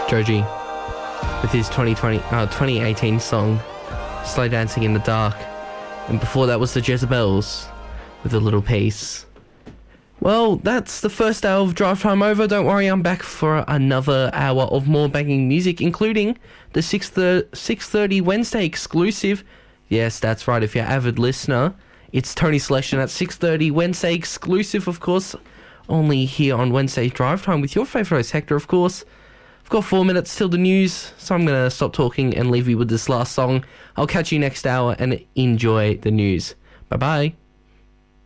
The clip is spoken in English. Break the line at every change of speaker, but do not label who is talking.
Joji with his 2018 song, Slow Dancing in the Dark. And before that was the Jezebels with A Little Piece. Well, that's the first hour of Drive Time over. Don't worry, I'm back for another hour of more banging music, including the 6:30 Wednesday exclusive. Yes, that's right, if you're an avid listener, it's Tony Selection at 6:30 Wednesday exclusive, of course, only here on Wednesday Drive Time with your favourite host, Hector, of course. I've got 4 minutes till the news, so I'm going to stop talking and leave you with this last song. I'll catch you next hour and enjoy the news. Bye-bye.